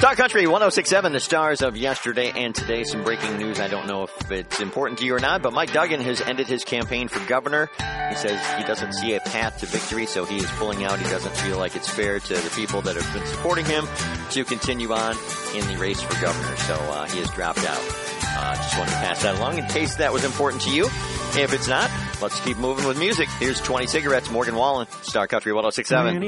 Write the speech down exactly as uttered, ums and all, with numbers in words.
Star Country one oh six point seven, the stars of yesterday and today. Some breaking news. I don't know if it's important to you or not, but Mike Duggan has ended his campaign for governor. He says he doesn't see a path to victory, so he is pulling out. He doesn't feel like it's fair to the people that have been supporting him to continue on in the race for governor. So uh, he has dropped out. Uh, just wanted to pass that along in case that was important to you. If it's not, let's keep moving with music. Here's twenty Cigarettes, Morgan Wallen, Star Country one oh six point seven.